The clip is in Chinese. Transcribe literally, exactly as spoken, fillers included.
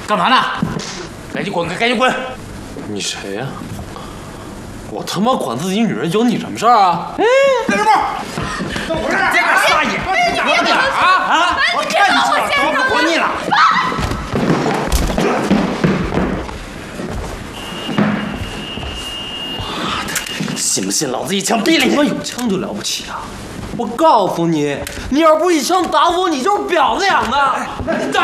干嘛呢？赶紧滚！赶紧滚！ 你谁呀？我他妈管自己女人有你什么事儿啊？ 哎，干什么？怎么回事？这个撒野！你别管啊啊！我看你怎么不活腻了。 信不信老子一枪毙了你？他妈有枪就了不起啊！我告诉你，你要不是一枪打我，你就是婊子养的。